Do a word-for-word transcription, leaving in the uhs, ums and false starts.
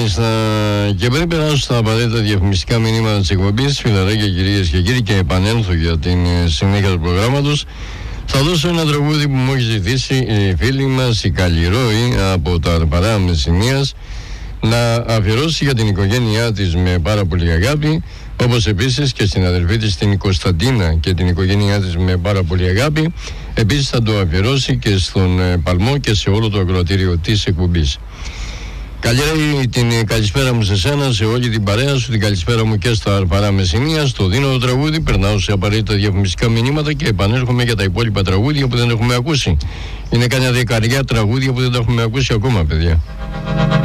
Μάλιστα. Και πριν περάσω στα απαραίτητα διαφημιστικά μηνύματα της εκπομπής, φιλαράκια κυρίες και κύριοι, και επανέλθω για την συνέχεια του προγράμματος, θα δώσω ένα τραγούδι που μου έχει ζητήσει η φίλη μας η Καλλιρόη από τα Αρπαρά Μεσσηνίας να αφιερώσει για την οικογένειά της με πάρα πολύ αγάπη, όπως επίσης και στην αδελφή της την Κωνσταντίνα και την οικογένειά της με πάρα πολύ αγάπη. Επίσης θα το αφιερώσει και στον Παλμό και σε όλο το ακροατήριο της εκπομπής. Καλή την καλησπέρα μου σε σένα, σε όλη την παρέα σου, την καλησπέρα μου και στα Αρπαρά Μεσσηνίας. Το δίνω το τραγούδι, περνάω σε απαραίτητα διαφημιστικά μηνύματα και επανέρχομαι για τα υπόλοιπα τραγούδια που δεν έχουμε ακούσει. Είναι κανένα δεκαριά τραγούδια που δεν τα έχουμε ακούσει ακόμα, παιδιά.